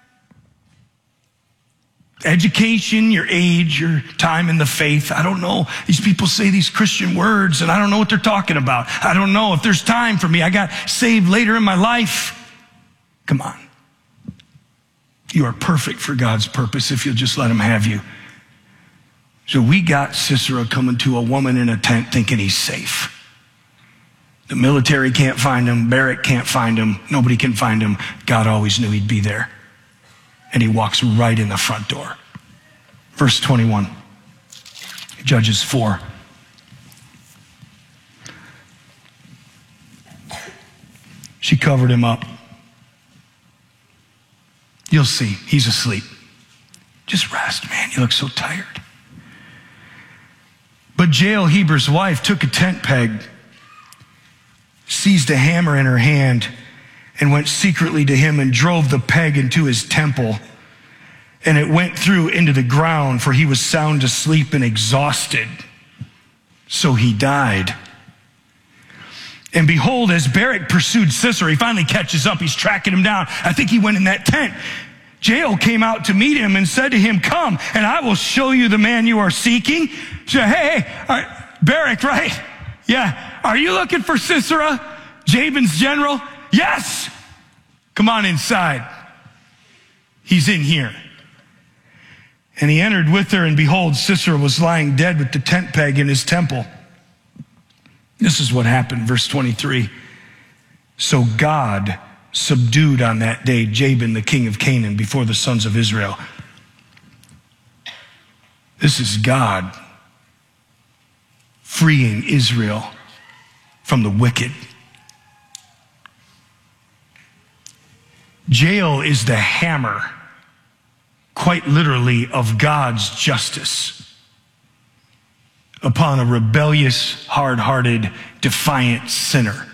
education, your age, your time in the faith. I don't know. These people say these Christian words, and I don't know what they're talking about. I don't know if there's time for me. I got saved later in my life. Come on. You are perfect for God's purpose if you'll just let him have you. So we got Sisera coming to a woman in a tent thinking he's safe. The military can't find him. Barak can't find him. Nobody can find him. God always knew he'd be there. And he walks right in the front door. Verse twenty-one, Judges four. She covered him up. You'll see, he's asleep. Just rest, man. You look so tired. But Jael, Heber's wife, took a tent peg, seized a hammer in her hand, and went secretly to him and drove the peg into his temple. And it went through into the ground, for he was sound asleep and exhausted. So he died. And behold, as Barak pursued Sisera, he finally catches up. He's tracking him down. I think he went in that tent. Jael came out to meet him and said to him, come, and I will show you the man you are seeking. She said, hey, hey, uh, Barak, right? Yeah. Are you looking for Sisera, Jabin's general? Yes. Come on inside. He's in here. And he entered with her, and behold, Sisera was lying dead with the tent peg in his temple. This is what happened, verse twenty-three. So God subdued on that day Jabin, the king of Canaan, before the sons of Israel. This is God freeing Israel from the wicked. Jael is the hammer, quite literally, of God's justice upon a rebellious, hard-hearted, defiant sinner.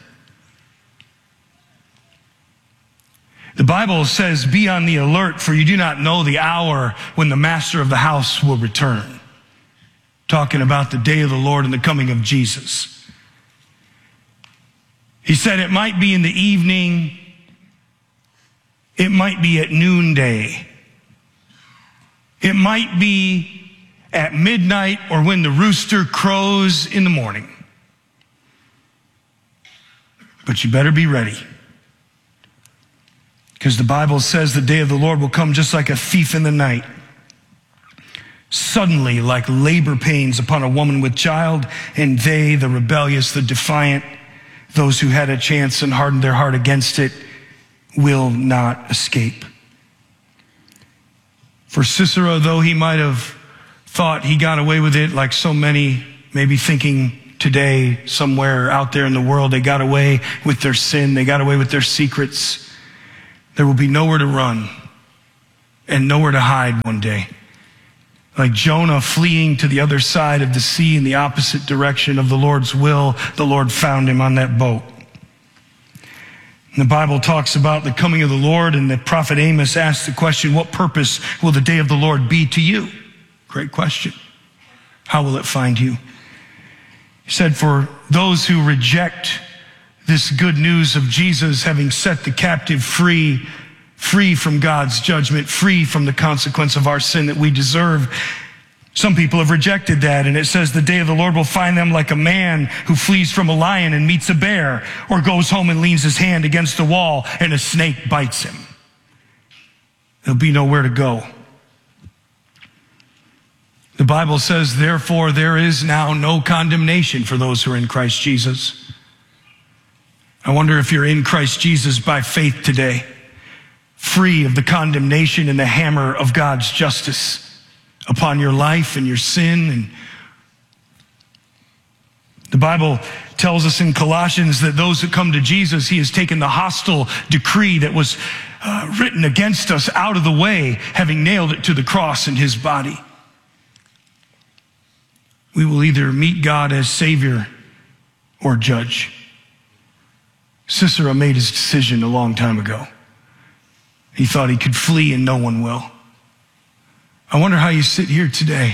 The Bible says, be on the alert, for you do not know the hour when the master of the house will return. Talking about the day of the Lord and the coming of Jesus. He said it might be in the evening, it might be at noonday, it might be at midnight or when the rooster crows in the morning. But you better be ready. Because the Bible says the day of the Lord will come just like a thief in the night. Suddenly, like labor pains upon a woman with child, and they, the rebellious, the defiant, those who had a chance and hardened their heart against it, will not escape. For Sisera, though he might have thought he got away with it, like so many, maybe thinking today somewhere out there in the world, they got away with their sin, they got away with their secrets. There will be nowhere to run and nowhere to hide one day. Like Jonah fleeing to the other side of the sea in the opposite direction of the Lord's will, the Lord found him on that boat. And the Bible talks about the coming of the Lord, and the prophet Amos asked the question, what purpose will the day of the Lord be to you? Great question. How will it find you? He said, for those who reject this good news of Jesus having set the captive free, free from God's judgment, free from the consequence of our sin that we deserve. Some people have rejected that, and it says the day of the Lord will find them like a man who flees from a lion and meets a bear, or goes home and leans his hand against the wall and a snake bites him. There'll be nowhere to go. The Bible says, therefore, there is now no condemnation for those who are in Christ Jesus. I wonder if you're in Christ Jesus by faith today, free of the condemnation and the hammer of God's justice upon your life and your sin. And the Bible tells us in Colossians that those that come to Jesus, he has taken the hostile decree that was uh, written against us out of the way, having nailed it to the cross in his body. We will either meet God as Savior or judge. Sisera made his decision a long time ago. He thought he could flee and no one will. I wonder how you sit here today.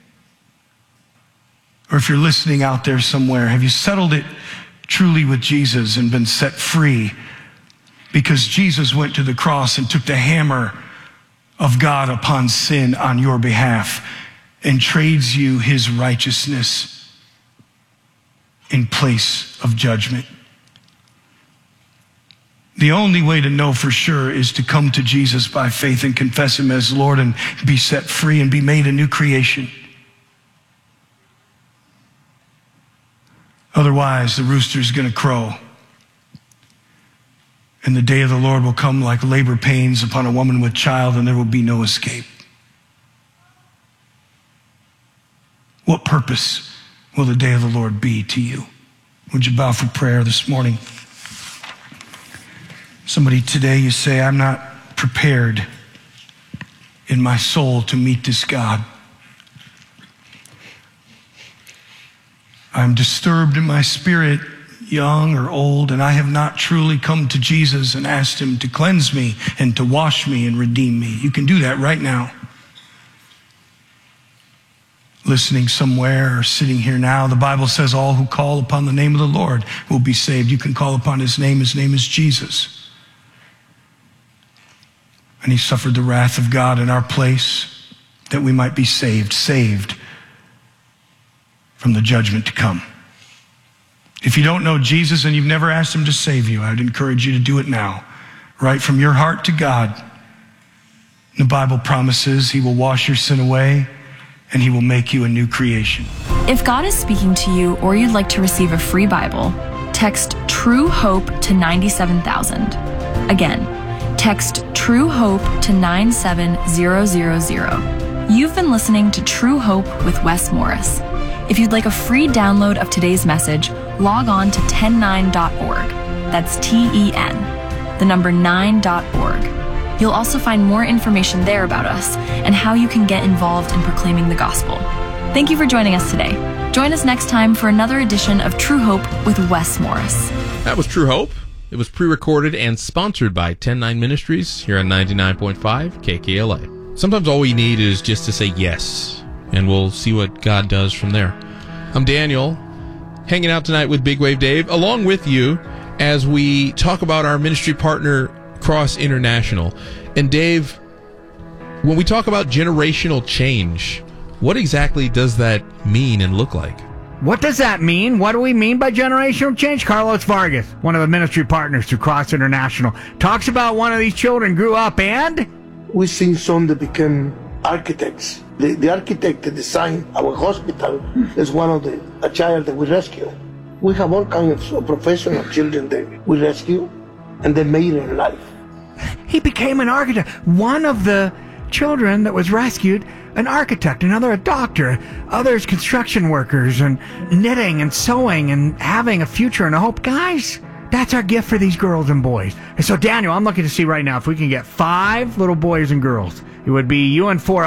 Or if you're listening out there somewhere, have you settled it truly with Jesus and been set free? Because Jesus went to the cross and took the hammer of God upon sin on your behalf and trades you his righteousness in place of judgment. The only way to know for sure is to come to Jesus by faith and confess him as Lord and be set free and be made a new creation. Otherwise, the rooster's going to crow. And the day of the Lord will come like labor pains upon a woman with child, and there will be no escape. What purpose will the day of the Lord be to you? Would you bow for prayer this morning? Somebody today, you say, I'm not prepared in my soul to meet this God. I'm disturbed in my spirit, young or old, and I have not truly come to Jesus and asked him to cleanse me and to wash me and redeem me. You can do that right now. Listening somewhere or sitting here now, the Bible says all who call upon the name of the Lord will be saved. You can call upon his name. His name is Jesus. And he suffered the wrath of God in our place that we might be saved, saved from the judgment to come. If you don't know Jesus and you've never asked him to save you, I'd encourage you to do it now, right from your heart to God. The Bible promises he will wash your sin away and he will make you a new creation. If God is speaking to you or you'd like to receive a free Bible, text True Hope to ninety-seven thousand. Again, text True Hope to nine seven zero zero zero. You've been listening to True Hope with Wes Morris. If you'd like a free download of today's message, log on to ten nine dot org. That's T E N, the number nine dot org. You'll also find more information there about us and how you can get involved in proclaiming the gospel. Thank you for joining us today. Join us next time for another edition of True Hope with Wes Morris. That was True Hope. It was pre-recorded and sponsored by ten nine Ministries here on ninety-nine point five K K L A. Sometimes all we need is just to say yes, and we'll see what God does from there. I'm Daniel, hanging out tonight with Big Wave Dave, along with you as we talk about our ministry partner, Cross International. And Dave, when we talk about generational change, what exactly does that mean and look like? What does that mean? What do we mean by generational change? Carlos Vargas, one of the ministry partners through Cross International, talks about one of these children grew up and... We've seen some that became architects. The, the architect that designed our hospital is one of the a child that we rescue. We have all kinds of professional children that we rescue, and they made it in life. He became an architect. One of the children that was rescued, an architect, another a doctor, others construction workers, and knitting and sewing and having a future and a hope. Guys, that's our gift for these girls and boys. And so, Daniel, I'm looking to see right now if we can get five little boys and girls. It would be you and four